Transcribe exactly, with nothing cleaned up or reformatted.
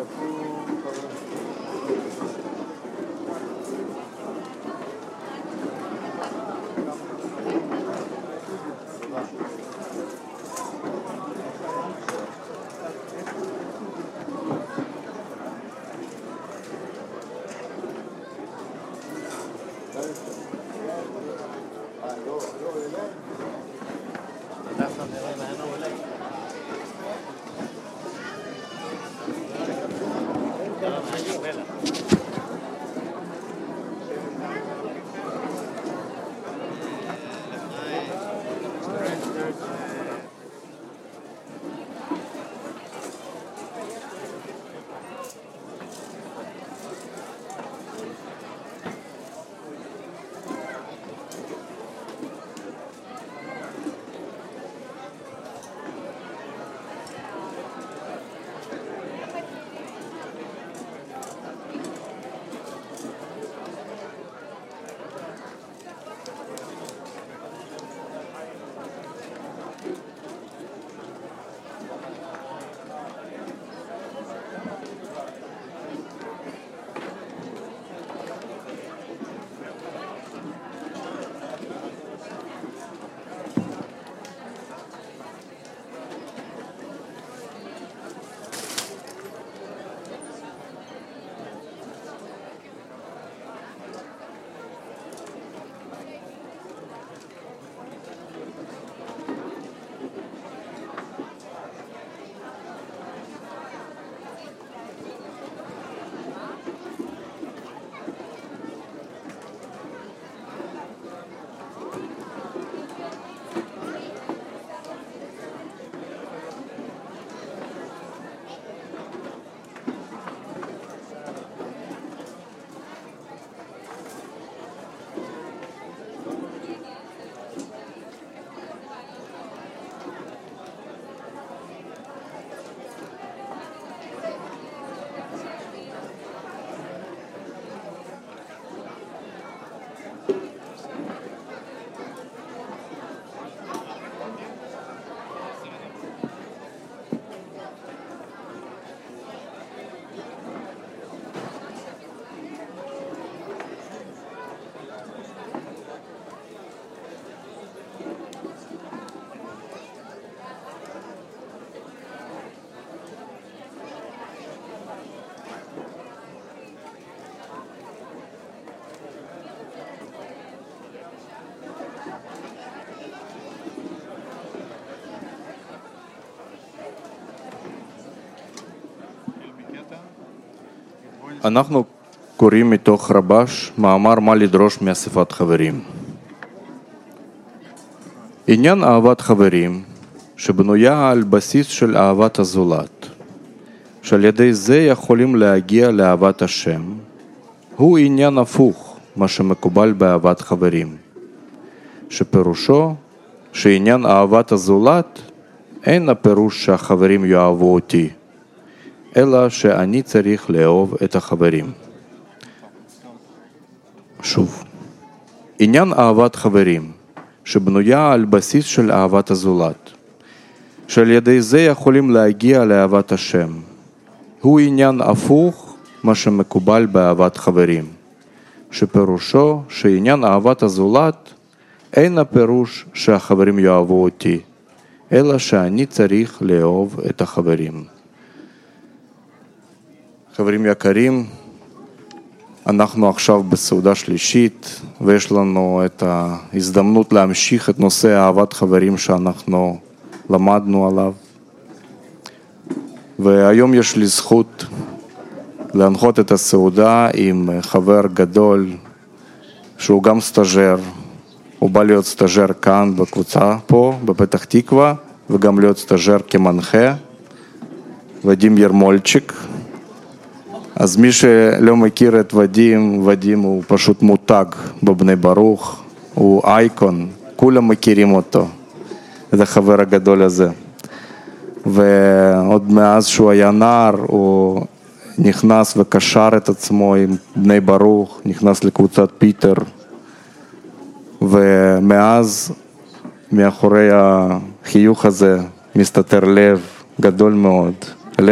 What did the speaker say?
אנחנו קוראים מתוך רבש מאמר מה לדרוש מאספת חברים. עניין אהבת חברים שבנויה על בסיס של אהבת הזולת, שעל ידי זה יכולים להגיע לאהבת השם, הוא עניין הפוך מה שמקובל באהבת חברים, שפירושו שעניין אהבת הזולת אין הפירוש שהחברים יאהבו אותי, אלא שאני צריך לאהוב את החברים. שוב, עניין אהבת חברים שבנויה על בסיס של אהבת הזולת, שעל ידי זה יכולים להגיע לאהבת השם, הוא עניין הפוך מה שמקובל באהבת חברים, שפירושו שעניין אהבת הזולת אין הפירוש שהחברים יאהבו אותי, אלא שאני צריך לאהוב את החברים. חברים יקרים, אנחנו עכשיו בסעודה שלישית, ויש לנו את ההזדמנות להמשיך את נושא אהבת חברים שאנחנו למדנו עליו. והיום יש לי זכות להנחות את הסעודה עם חבר גדול, שהוא גם סטאז'ר. הוא בא להיות סטאז'ר כאן בקבוצה פה, בפתח תקווה, וגם להיות סטאז'ר כמנחה, ודים ירמולצ'יק. אז מי שלא מכיר את ודים, ודים הוא פשוט מותג בבני ברוך, הוא אייקון, כולם מכירים אותו, את החבר הגדול הזה. ועוד מאז שהוא היה נער, הוא נכנס וקשר את עצמו עם בני ברוך, נכנס לקבוצת פיטר, ומאז מאחורי החיוך הזה מסתתר לב גדול מאוד.